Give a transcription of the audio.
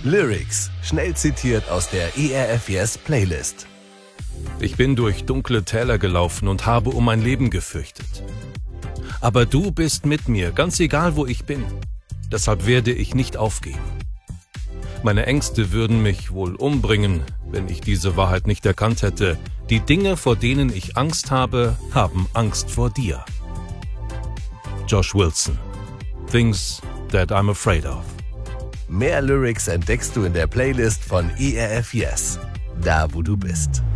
Lyrics, schnell zitiert aus der ERF Yes Playlist. Ich bin durch dunkle Täler gelaufen und habe um mein Leben gefürchtet. Aber du bist mit mir, ganz egal wo ich bin. Deshalb werde ich nicht aufgeben. Meine Ängste würden mich wohl umbringen, wenn ich diese Wahrheit nicht erkannt hätte. Die Dinge, vor denen ich Angst habe, haben Angst vor dir. Josh Wilson. Things that I'm afraid of. Mehr Lyrics entdeckst du in der Playlist von ERF Yes, da wo du bist.